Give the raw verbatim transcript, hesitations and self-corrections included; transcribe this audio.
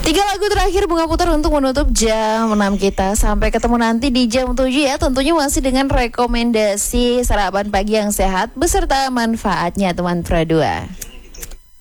Tiga lagu terakhir Bunga putar untuk menutup jam enam kita. Sampai ketemu nanti di jam tujuh ya. Tentunya masih dengan rekomendasi sarapan pagi yang sehat beserta manfaatnya teman Pro dua.